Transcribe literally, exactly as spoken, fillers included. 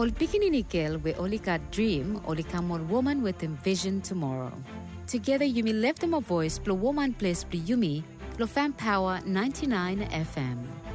Ol pikinini girl we only got dream, only come on woman with him vision tomorrow. Together you may left them a voice, plo woman place plo yumi, plo fan power ninety-nine F M.